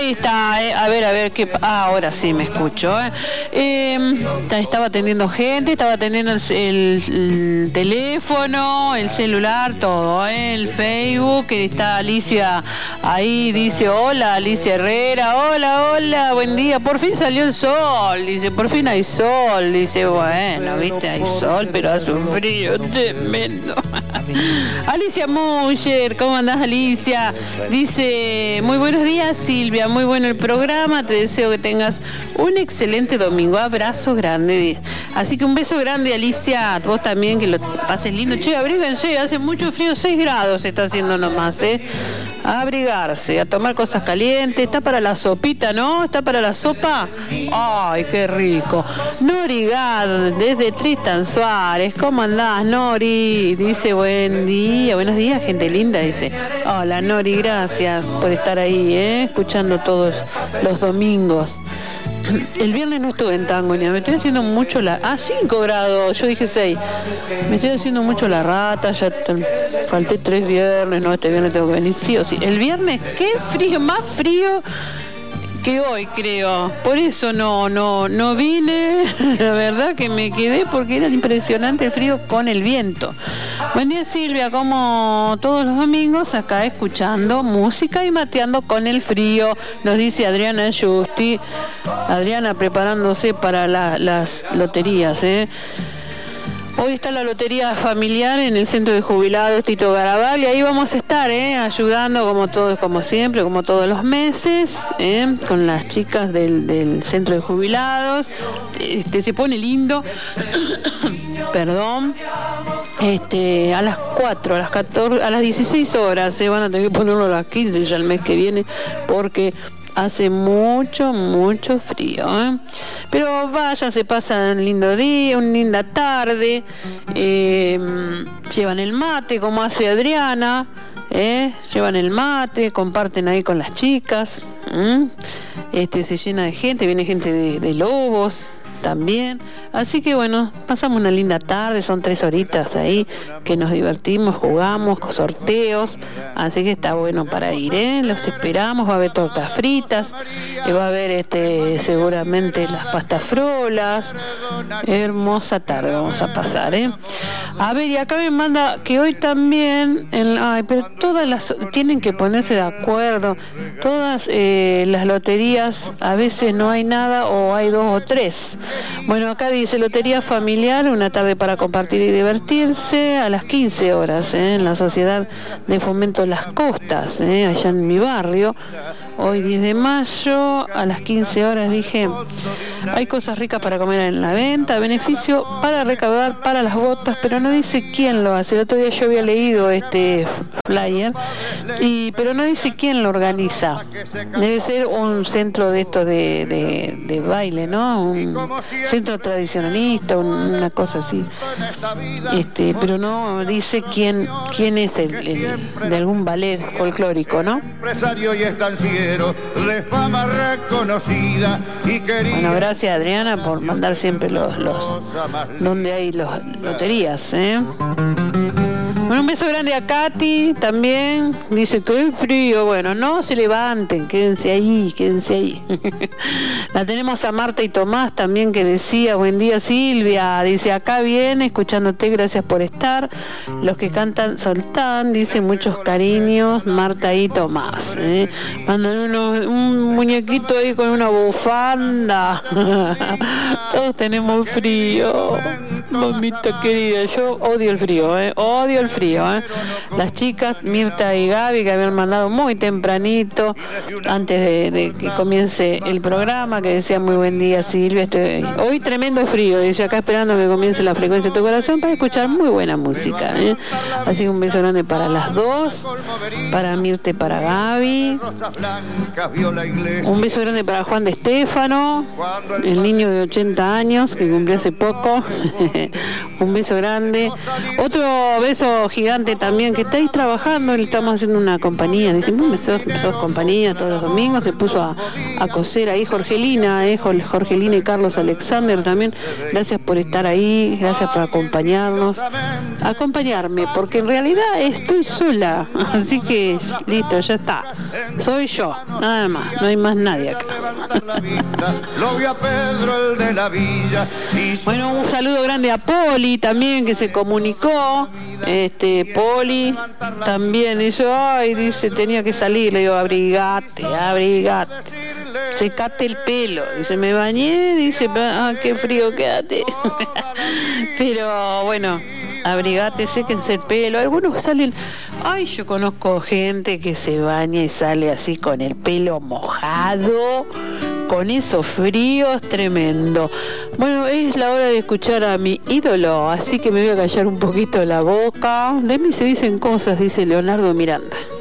ahí está, a ver, ahora sí me escucho. Estaba atendiendo gente, estaba atendiendo el teléfono, el celular, todo, el Facebook, que está Alicia ahí, dice, hola, Alicia Herrera, hola, buen día, por fin salió el sol, dice, por fin hay sol, dice, bueno, viste, hay sol, pero hace un frío tremendo. Alicia Muller, ¿cómo andás, Alicia? Dice, muy buenos días, Silvia, muy bueno el programa, te deseo que tengas un excelente domingo, abrazo grande. Así que un beso grande, Alicia, vos también, que lo pases lindo. Che, abríguense, hace mucho frío, 6 grados está haciendo nomás, a abrigarse, a tomar cosas calientes. Está para la sopita, ¿no? ¿Está para la sopa? Ay, qué rico. Nori Gad, desde Tristan Suárez, ¿cómo andás, Nori? Dice, buen día, buenos días, gente linda, dice. Hola, Nori, gracias por estar ahí, escuchando todos los domingos. El viernes no estuve en Tangonia, me estoy haciendo mucho 5 grados, yo dije 6. Me estoy haciendo mucho la rata, ya falté 3 viernes, no, este viernes tengo que venir sí o sí. El viernes, qué frío, más frío que hoy, creo. Por eso no vine, la verdad que me quedé porque era impresionante el frío con el viento. Buen día, Silvia, como todos los domingos, acá escuchando música y mateando con el frío, nos dice Adriana Justi. Adriana preparándose para las loterías, Hoy está la lotería familiar en el centro de jubilados Tito Garabal y ahí vamos a estar, ayudando como siempre, como todos los meses, con las chicas del centro de jubilados. Se pone lindo, perdón. A las 4, a las 14, a las 16 horas, van a tener que ponerlo a las 15 ya el mes que viene porque hace mucho frío, pero vayan, se pasan un lindo día, una linda tarde, llevan el mate como hace Adriana, llevan el mate, comparten ahí con las chicas, se llena de gente, viene gente de Lobos también, así que bueno, pasamos una linda tarde, son 3 horitas ahí que nos divertimos, jugamos, sorteos, así que está bueno para ir, los esperamos, va a haber tortas fritas, va a haber seguramente las pastas frolas, hermosa tarde vamos a pasar, A ver, y acá me manda que hoy también, pero todas tienen que ponerse de acuerdo, todas las loterías, a veces no hay nada o hay 2 o 3. Bueno, acá dice lotería familiar, una tarde para compartir y divertirse a las 15 horas, en la Sociedad de Fomento Las Costas, allá en mi barrio, hoy 10 de mayo, a las 15 horas dije, hay cosas ricas para comer en la venta, beneficio para recaudar para las botas, pero no dice quién lo hace. El otro día yo había leído este flyer, pero no dice quién lo organiza. Debe ser un centro de estos de baile, ¿no? Un centro tradicionalista, una cosa así. Pero no dice quién es de algún ballet folclórico, ¿no? Empresario y estanciero de fama reconocida y querida. Bueno, gracias, Adriana, por mandar siempre los donde hay loterías, Bueno, un beso grande a Katy también. Dice que es frío. Bueno, no se levanten, quédense ahí. La tenemos a Marta y Tomás también, que decía, buen día, Silvia. Dice, acá viene, escuchándote, gracias por estar. Los que cantan soltán, dice, muchos cariños, Marta y Tomás. Mandan un muñequito ahí con una bufanda. Todos tenemos frío. Mamita querida, yo odio el frío, odio el frío. Las chicas, Mirta y Gaby, que habían mandado muy tempranito, antes de que comience el programa, que decían muy buen día, Silvia. Hoy tremendo frío, dice, acá esperando que comience la frecuencia de tu corazón para escuchar muy buena música. Así que un beso grande para las dos, para Mirta y para Gaby. Un beso grande para Juan de Estéfano, el niño de 80 años que cumplió hace poco. Un beso grande. Otro beso gigante también, que está ahí trabajando, le estamos haciendo una compañía. Dice, sos compañía todos los domingos. Se puso a coser ahí Jorgelina, Jorgelina y Carlos Alexander también. Gracias por estar ahí, gracias por acompañarme, porque en realidad estoy sola. Así que listo, ya está. Soy yo, nada más, no hay más nadie acá. Bueno, un saludo grande a Poli también, que se comunicó. Poli también hizo, dice, tenía que salir. Le digo, abrigate, secate el pelo. Dice, me bañé, dice, qué frío, quédate. Pero bueno, abrigate, séquense el pelo. Algunos salen, yo conozco gente que se baña y sale así con el pelo mojado, con esos fríos, tremendo. Bueno, es la hora de escuchar a mi ídolo, así que me voy a callar un poquito la boca. De mí se dicen cosas, dice Leonardo Miranda.